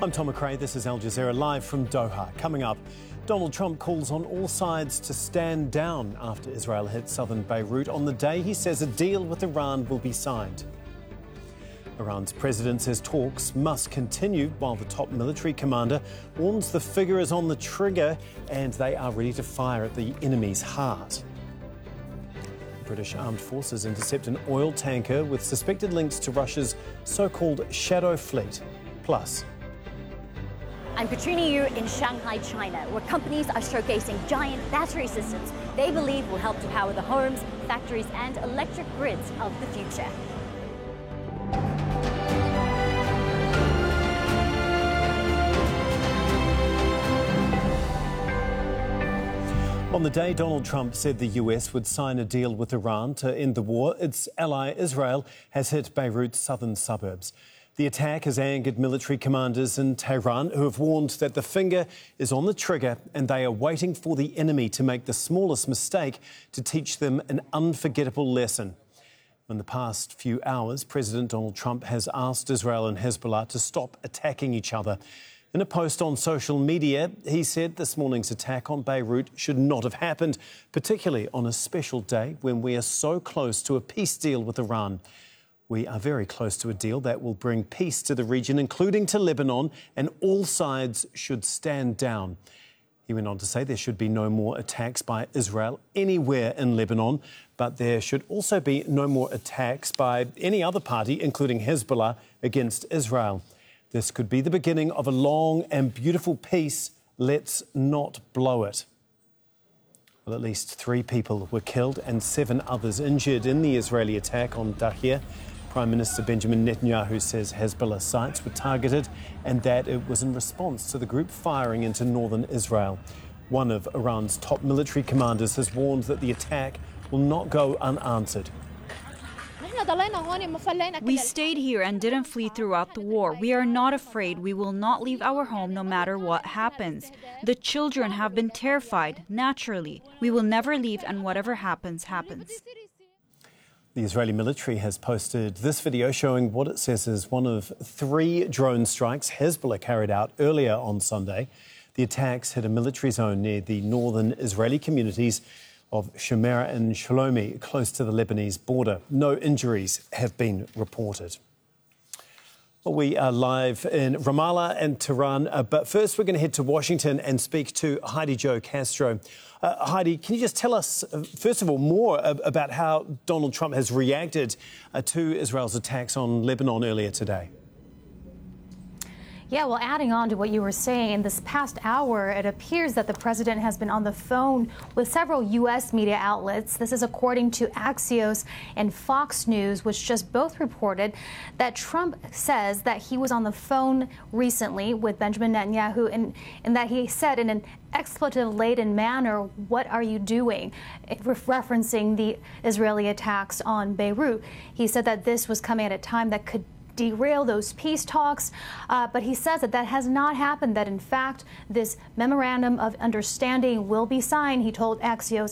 I'm Tom McRae. This is Al Jazeera live from Doha. Coming up, Donald Trump calls on all sides to stand down after Israel hit southern Beirut. On the day, he says a deal with Iran will be signed. Iran's president says talks must continue while the top military commander warns the figure is on the trigger and they are ready to fire at the enemy's heart. British armed forces intercept an oil tanker with suspected links to Russia's so-called shadow fleet. Plus, I'm Katrina Yu in Shanghai, China, where companies are showcasing giant battery systems they believe will help to power the homes, factories and electric grids of the future. On the day Donald Trump said the US would sign a deal with Iran to end the war, its ally Israel has hit Beirut's southern suburbs. The attack has angered military commanders in Tehran who have warned that the finger is on the trigger and they are waiting for the enemy to make the smallest mistake to teach them an unforgettable lesson. In the past few hours, President Donald Trump has asked Israel and Hezbollah to stop attacking each other. In a post on social media, he said this morning's attack on Beirut should not have happened, particularly on a special day when we are so close to a peace deal with Iran. We are very close to a deal that will bring peace to the region, including to Lebanon, and all sides should stand down. He went on to say there should be no more attacks by Israel anywhere in Lebanon, but there should also be no more attacks by any other party, including Hezbollah, against Israel. This could be the beginning of a long and beautiful peace. Let's not blow it. Well, at least 3 people were killed and 7 others injured in the Israeli attack on Dahir. Prime Minister Benjamin Netanyahu says Hezbollah sites were targeted and that it was in response to the group firing into northern Israel. One of Iran's top military commanders has warned that the attack will not go unanswered. We stayed here and didn't flee throughout the war. We are not afraid. We will not leave our home no matter what happens. The children have been terrified, naturally. We will never leave, and whatever happens, happens. The Israeli military has posted this video showing what it says is one of 3 drone strikes Hezbollah carried out earlier on Sunday. The attacks hit a military zone near the northern Israeli communities of Shamera and Shalomi, close to the Lebanese border. No injuries have been reported. Well, we are live in Ramallah and Tehran, but first we're going to head to Washington and speak to Heidi Jo Castro. Heidi, can you just tell us, first of all, more about how Donald Trump has reacted to Israel's attacks on Lebanon earlier today? Yeah, well, adding on to what you were saying, in this past hour, it appears that the president has been on the phone with several U.S. media outlets. This is according to Axios and Fox News, which just both reported that Trump says that he was on the phone recently with Benjamin Netanyahu and that he said in an expletive-laden manner, "What are you doing?" referencing the Israeli attacks on Beirut. He said that this was coming at a time that could derail those peace talks, but he says that that has not happened, that in fact this memorandum of understanding will be signed, he told Axios,